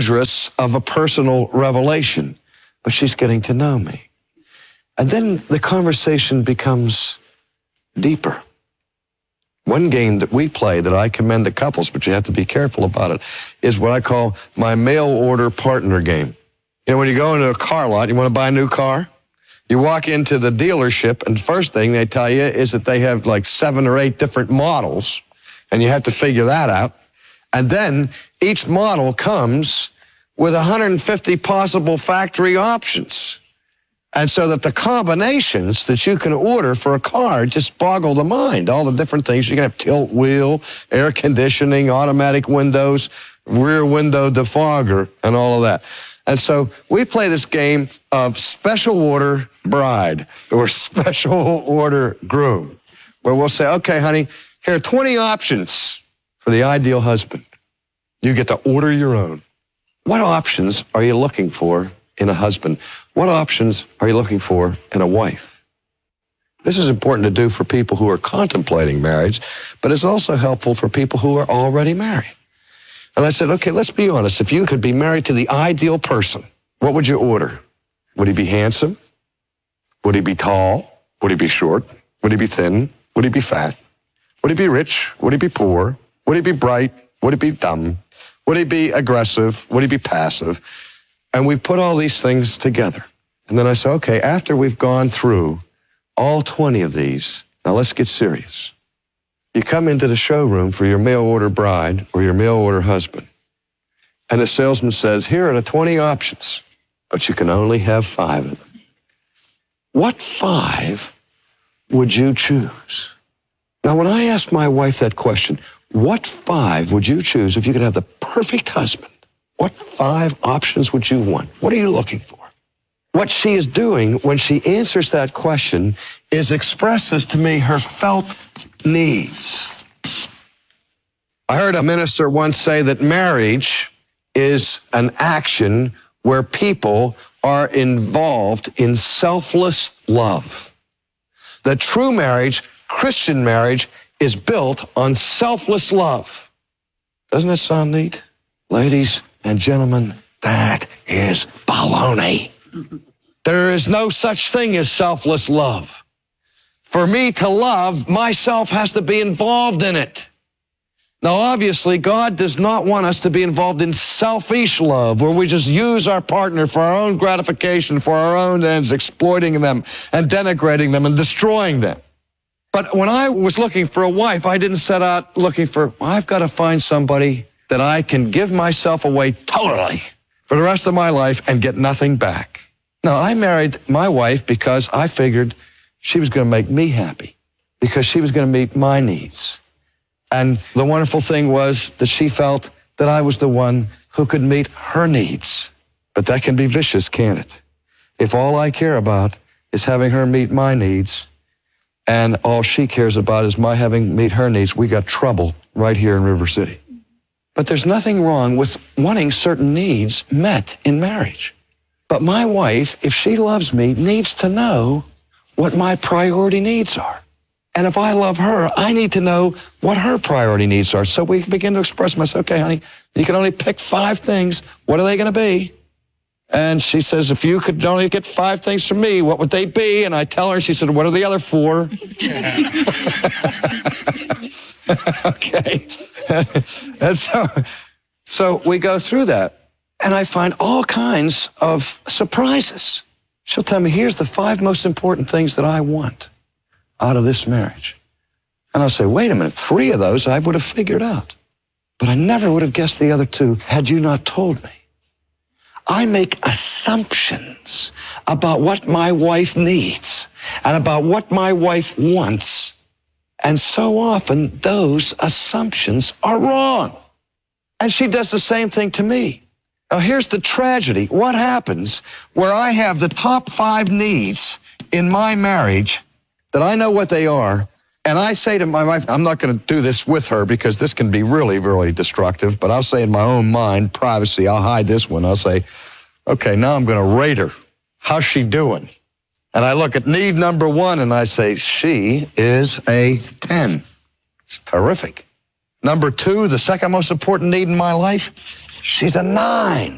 dangerous of a personal revelation, but she's getting to know me. And then the conversation becomes deeper. One game that we play that I commend the couples, but you have to be careful about it, is what I call my mail order partner game. You know, when you go into a car lot, you want to buy a new car? You walk into the dealership, and the first thing they tell you is that they have like 7 or 8 different models, and you have to figure that out. And then each model comes with 150 possible factory options. And so that the combinations that you can order for a car just boggle the mind. All the different things. You can have tilt wheel, air conditioning, automatic windows, rear window defogger, and all of that. And so we play this game of special order bride or special order groom, where we'll say, okay, honey, here are 20 options for the ideal husband. You get to order your own. What options are you looking for in a husband? What options are you looking for in a wife? This is important to do for people who are contemplating marriage, but it's also helpful for people who are already married. And I said, okay, let's be honest. If you could be married to the ideal person, what would you order? Would he be handsome? Would he be tall? Would he be short? Would he be thin? Would he be fat? Would he be rich? Would he be poor? Would he be bright? Would he be dumb? Would he be aggressive? Would he be passive? And we put all these things together. And then I said, okay, after we've gone through all 20 of these, now let's get serious. You come into the showroom for your mail order bride or your mail order husband, and the salesman says, here are the 20 options, but you can only have 5 of them. What 5 would you choose? Now, when I asked my wife that question, what 5 would you choose if you could have the perfect husband? What 5 options would you want? What are you looking for? What she is doing when she answers that question is expresses to me her felt needs. I heard a minister once say that marriage is an action where people are involved in selfless love. The true marriage, Christian marriage, is built on selfless love. Doesn't that sound neat? Ladies and gentlemen, that is baloney. There is no such thing as selfless love. For me to love, myself has to be involved in it. Now, obviously, God does not want us to be involved in selfish love, where we just use our partner for our own gratification, for our own ends, exploiting them and denigrating them and destroying them. But when I was looking for a wife, I didn't set out looking for, I've got to find somebody that I can give myself away totally for the rest of my life and get nothing back. No, I married my wife because I figured she was going to make me happy, because she was going to meet my needs. And the wonderful thing was that she felt that I was the one who could meet her needs. But that can be vicious, can't it? If all I care about is having her meet my needs, and all she cares about is my having meet her needs, we got trouble right here in River City. But there's nothing wrong with wanting certain needs met in marriage. But my wife, if she loves me, needs to know what my priority needs are. And if I love her, I need to know what her priority needs are. So we begin to express myself, okay, honey, you can only pick 5 things. What are they going to be? And she says, if you could only get 5 things from me, what would they be? And I tell her, she said, what are the other 4? Okay. And so we go through that. And I find all kinds of surprises. She'll tell me, here's the 5 most important things that I want out of this marriage. And I'll say, wait a minute, 3 of those I would have figured out. But I never would have guessed the other 2 had you not told me. I make assumptions about what my wife needs and about what my wife wants. And so often those assumptions are wrong. And she does the same thing to me. Now, here's the tragedy. What happens where I have the top 5 needs in my marriage that I know what they are, and I say to my wife, I'm not going to do this with her because this can be really, really destructive, but I'll say in my own mind, privacy, I'll hide this one. I'll say, okay, now I'm going to rate her. How's she doing? And I look at need number 1, and I say, she is a 10. It's terrific. Number 2, the second most important need in my life, she's a 9.